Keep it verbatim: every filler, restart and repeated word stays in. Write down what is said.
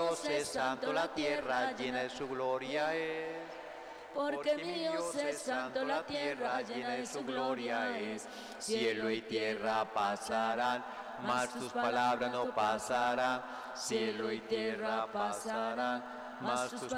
Dios es santo, la tierra llena de su gloria es. Porque mi Dios es santo, la tierra llena de su gloria es. Cielo y tierra pasarán, mas tus palabras no pasarán. Cielo y tierra pasarán, mas tus